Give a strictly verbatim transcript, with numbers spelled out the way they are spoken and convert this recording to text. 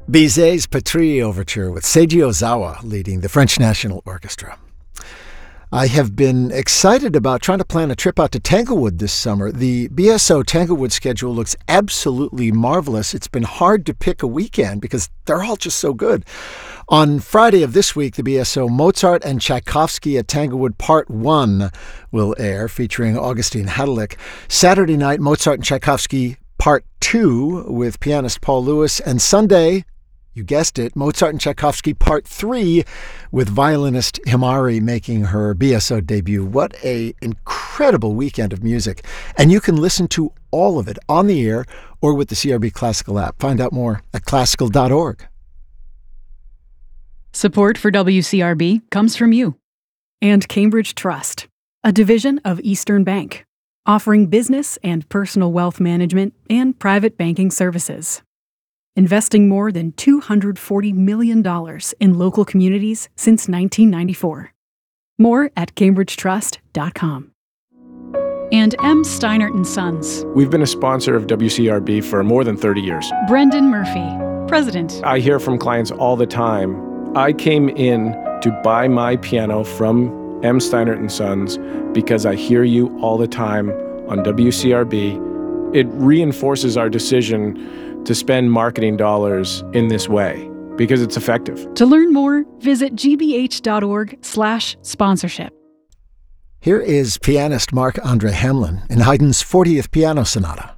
Bizet's Patrie Overture with Seiji Ozawa leading the French National Orchestra. I have been excited about trying to plan a trip out to Tanglewood this summer. The B S O Tanglewood schedule looks absolutely marvelous. It's been hard to pick a weekend because they're all just so good. On Friday of this week, the B S O Mozart and Tchaikovsky at Tanglewood Part one will air, featuring Augustine Hadalick. Saturday night, Mozart and Tchaikovsky Part two with pianist Paul Lewis. And Sunday, you guessed it, Mozart and Tchaikovsky Part three with violinist Himari making her B S O debut. What an incredible weekend of music. And you can listen to all of it on the air or with the C R B Classical app. Find out more at classical dot org. Support for W C R B comes from you and Cambridge Trust, a division of Eastern Bank, offering business and personal wealth management and private banking services. Investing more than two hundred forty million dollars in local communities since nineteen ninety-four. More at cambridge trust dot com. And M. Steinert and Sons. We've been a sponsor of W C R B for more than thirty years. Brendan Murphy, President. I hear from clients all the time, I came in to buy my piano from M. Steinert and Sons because I hear you all the time on W C R B. It reinforces our decision to spend marketing dollars in this way because it's effective. To learn more, visit g b h dot org slash sponsorship. Here is pianist Marc-Andre Hamelin in Haydn's fortieth Piano Sonata.